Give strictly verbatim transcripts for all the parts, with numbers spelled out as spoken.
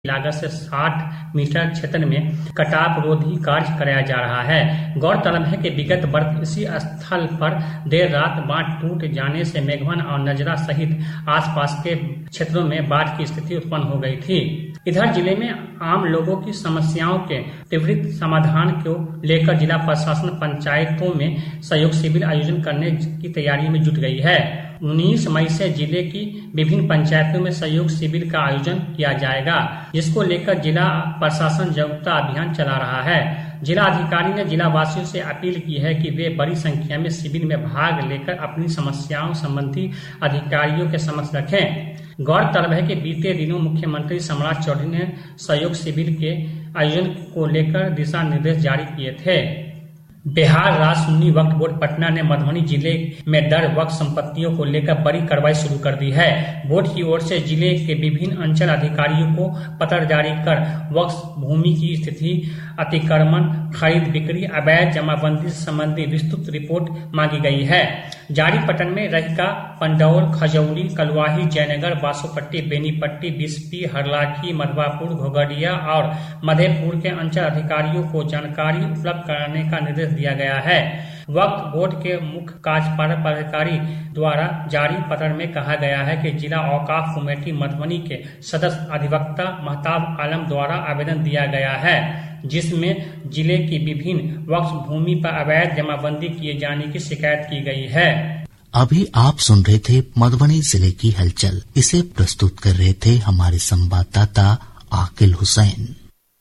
लागत से साठ मीटर क्षेत्र में कटाव रोधी कार्य कराया जा रहा है। गौरतलब है कि विगत वर्ष इसी स्थल पर देर रात बांध टूट जाने से मेघवन और नजरा सहित आसपास के क्षेत्रों में बाढ़ की स्थिति उत्पन्न हो गई थी। इधर जिले में आम लोगों की समस्याओं के त्वरित समाधान को लेकर जिला प्रशासन पंचायतों में सहयोग शिविर आयोजन करने की तैयारी में जुट गई है। उन्नीस मई से जिले की विभिन्न पंचायतों में सहयोग शिविर का आयोजन किया जाएगा, जिसको लेकर जिला प्रशासन जागरूकता अभियान चला रहा है। जिला अधिकारी ने जिला वासियों से अपील की है कि वे बड़ी संख्या में शिविर में भाग लेकर अपनी समस्याओं संबंधी अधिकारियों के समक्ष रखें। गौरतलब है कि बीते दिनों मुख्यमंत्री सम्राट चौधरी ने सहयोग शिविर के आयोजन को लेकर दिशा निर्देश जारी किए थे। बिहार राज्य सुन्नी वक्फ बोर्ड पटना ने मधुबनी जिले में दर वक्फ संपत्तियों को लेकर बड़ी कार्रवाई शुरू कर दी है। बोर्ड की ओर से जिले के विभिन्न अंचल अधिकारियों को पत्र जारी कर वक्फ भूमि की स्थिति, अतिक्रमण, खरीद बिक्री, अवैध जमाबंदी संबंधी विस्तृत रिपोर्ट मांगी गई है। जारी पत्र में रहिका, पंडौल, खजौली, कलवाही, जयनगर, बासोपट्टी, बेनीपट्टी, बिस्पी, हरलाखी, मधवापुर, घोगडिया और मधेपुर के अंचल अधिकारियों को जानकारी उपलब्ध कराने का निर्देश दिया गया है। वक्फ बोर्ड के मुख्य कार्यपालक पदाधिकारी द्वारा जारी पत्र में कहा गया है कि जिला औकाफ कमेटी मधुबनी के सदस्य अधिवक्ता महताब आलम द्वारा आवेदन दिया गया है, जिसमें जिले की विभिन्न वक्फ भूमि पर अवैध जमाबंदी किए जाने की शिकायत की गई है। अभी आप सुन रहे थे मधुबनी जिले की हलचल। इसे प्रस्तुत कर रहे थे हमारे संवाददाता आकिल हुसैन।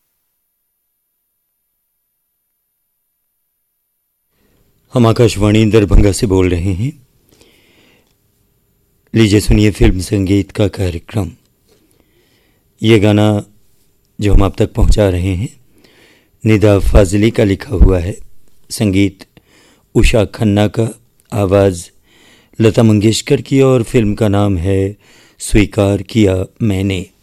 हम आकाशवाणी दरभंगा से बोल रहे हैं। लीजिए सुनिए फिल्म संगीत का कार्यक्रम। ये गाना जो हम आप तक पहुंचा रहे हैं निदा फाजिली का लिखा हुआ है, संगीत उषा खन्ना का, आवाज़ लता मंगेशकर की और फिल्म का नाम है स्वीकार किया मैंने।